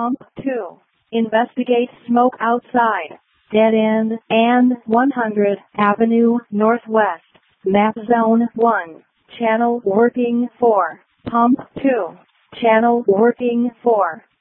Pump 2. Investigate smoke outside. Dead end and 100 Avenue Northwest. Map Zone 1. Channel working 4. Pump 2. Channel working 4.